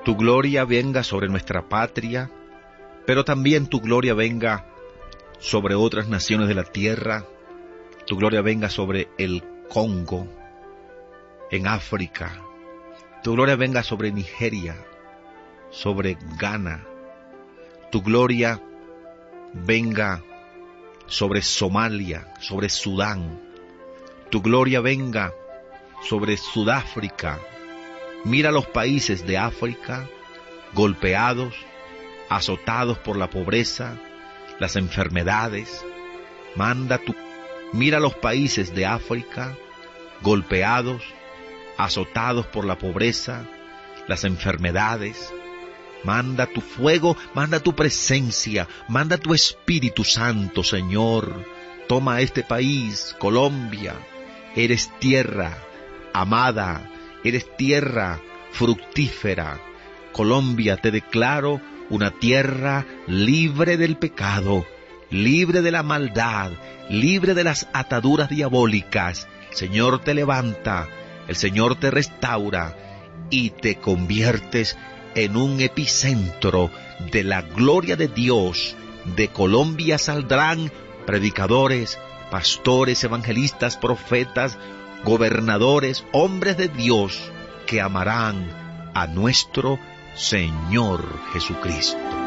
Tu gloria venga sobre nuestra patria, pero también tu gloria venga sobre otras naciones de la tierra. Tu gloria venga sobre el Congo, en África. Tu gloria venga sobre Nigeria, sobre Ghana. Tu gloria venga sobre Somalia, sobre Sudán. Tu gloria venga sobre Sudáfrica. Mira los países de África golpeados, azotados por la pobreza, las enfermedades. Mira los países de África golpeados, azotados por la pobreza, las enfermedades. Manda tu fuego, manda tu presencia, manda tu Espíritu Santo, Señor. Toma este país, Colombia. Eres tierra amada, eres tierra fructífera. Colombia, te declaro una tierra libre del pecado, libre de la maldad, libre de las ataduras diabólicas. El Señor te levanta, el Señor te restaura y te conviertes en un epicentro de la gloria de Dios. De Colombia saldrán predicadores, pastores, evangelistas, profetas, gobernadores, hombres de Dios que amarán a nuestro Señor Jesucristo.